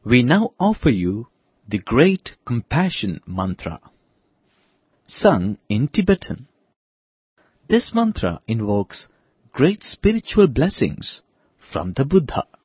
We now offer you the Great Compassion Mantra, sung in Tibetan. This mantra invokes great spiritual blessings from the Buddha.